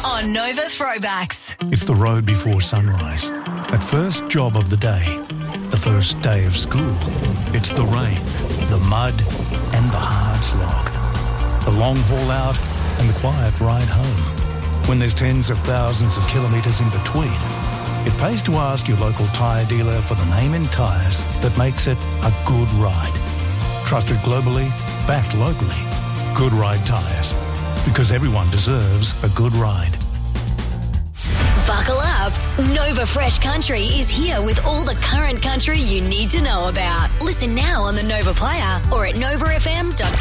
on Nova Throwbacks. It's the road before sunrise. That first job of the day. The first day of school. It's the rain, the mud, and the hard slog. The long haul out and the quiet ride home. When there's tens of thousands of kilometres in between, it pays to ask your local tyre dealer for the name in tyres that makes it a good ride. Trusted globally, backed locally. Good Ride Tyres. Because everyone deserves a good ride. Buckle up. Nova Fresh Country is here with all the current country you need to know about. Listen now on the Nova Player or at novafm.com.